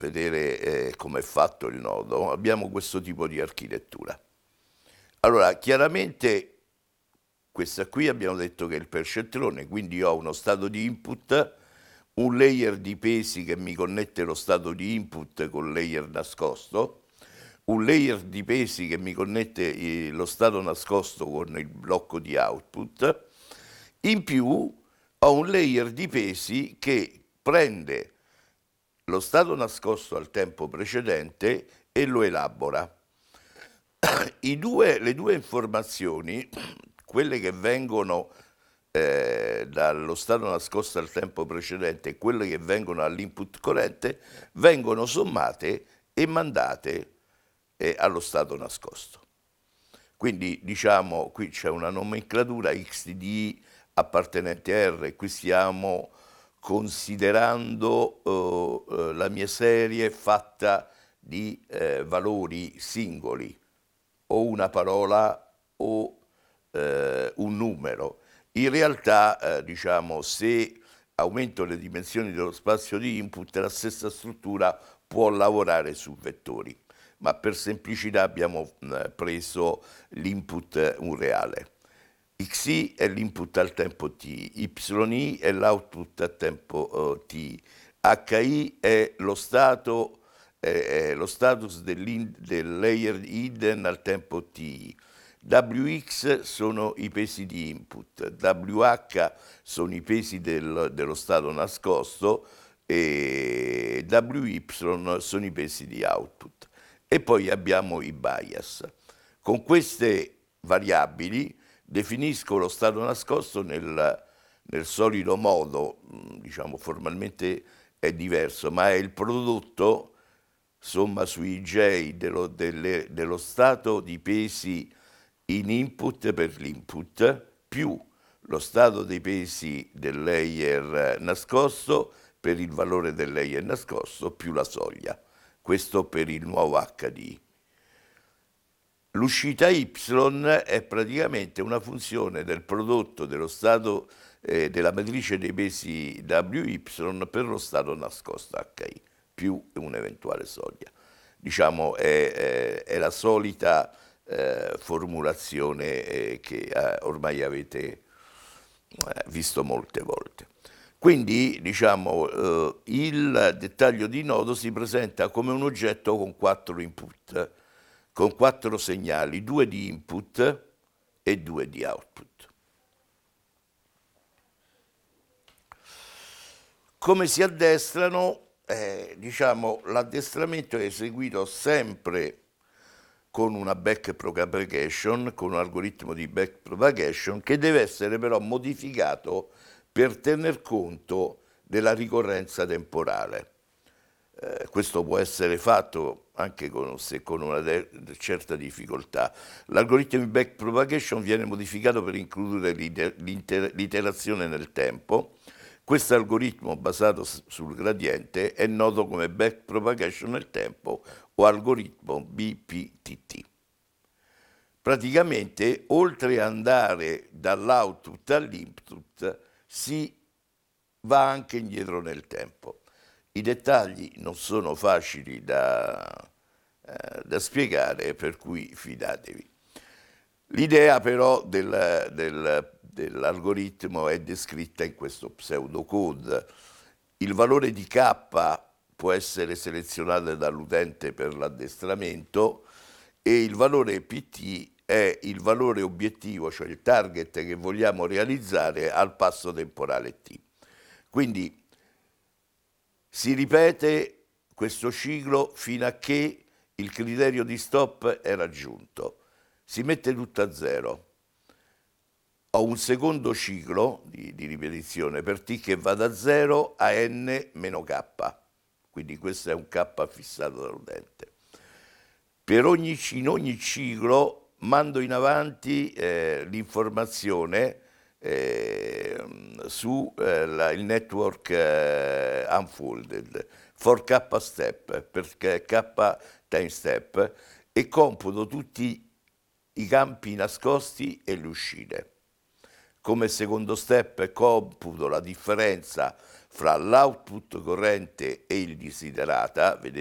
vedere come è fatto il nodo, abbiamo questo tipo di architettura. Allora, chiaramente questa qui abbiamo detto che è il percettrone, quindi ho uno stato di input, un layer di pesi che mi connette lo stato di input col layer nascosto, un layer di pesi che mi connette lo stato nascosto con il blocco di output, in più ho un layer di pesi che prende lo stato nascosto al tempo precedente e lo elabora. Le due informazioni, quelle che vengono dallo stato nascosto al tempo precedente e quelle che vengono all'input corrente, vengono sommate e mandate allo stato nascosto. Quindi diciamo qui c'è una nomenclatura XTD appartenente a R, qui stiamo considerando la mia serie fatta di valori singoli, o una parola o un numero. In realtà, diciamo, se aumento le dimensioni dello spazio di input, la stessa struttura può lavorare su vettori, ma per semplicità abbiamo preso l'input unreale. XI è l'input al tempo t, YI è l'output al tempo t, HI è lo status del layer hidden al tempo t, WX sono i pesi di input, WH sono i pesi dello stato nascosto e WY sono i pesi di output. E poi abbiamo i bias. Con queste variabili definisco lo stato nascosto nel solido modo, diciamo formalmente è diverso, ma è il prodotto somma sui j dello stato di pesi in input per l'input più lo stato dei pesi del layer nascosto per il valore del layer nascosto più la soglia. Questo per il nuovo HDI. L'uscita Y è praticamente una funzione del prodotto dello stato della matrice dei pesi WY per lo stato nascosto HI più un'eventuale soglia. Diciamo è la solita formulazione che ormai avete visto molte volte. Quindi, diciamo, il dettaglio di nodo si presenta come un oggetto con 4 input, con 4 segnali, 2 di input e 2 di output. Come si addestrano? Diciamo, l'addestramento è eseguito sempre con una backpropagation, con un algoritmo di backpropagation che deve essere però modificato per tener conto della ricorrenza temporale. Questo può essere fatto anche con una certa difficoltà. L'algoritmo di backpropagation viene modificato per includere l'iterazione nel tempo. Questo algoritmo basato sul gradiente è noto come backpropagation nel tempo o algoritmo BPTT. Praticamente, oltre ad andare dall'output all'input, si va anche indietro nel tempo. I dettagli non sono facili da spiegare, per cui fidatevi. L'idea però dell'algoritmo è descritta in questo pseudocode. Il valore di K può essere selezionato dall'utente per l'addestramento e il valore PT è il valore obiettivo, cioè il target che vogliamo realizzare al passo temporale T. Quindi si ripete questo ciclo fino a che il criterio di stop è raggiunto. Si mette tutto a zero. Ho un secondo ciclo di ripetizione per t che va da 0 a n meno k. Quindi questo è un k fissato dall'utente. In ogni ciclo mando in avanti l'informazione su il network unfolded for k step, perché k time step, e computo tutti i campi nascosti e le uscite. Come secondo step computo la differenza fra l'output corrente e il desiderata,